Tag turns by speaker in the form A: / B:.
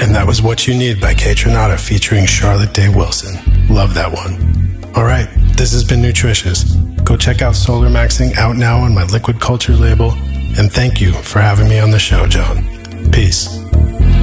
A: And that was What You Need by Kaytranada featuring Charlotte Day Wilson. Love that one. Alright, this has been Nutritious. Go check out Solar Maxing out now on my Liquid Culture label. And thank you for having me on the show, John. Peace.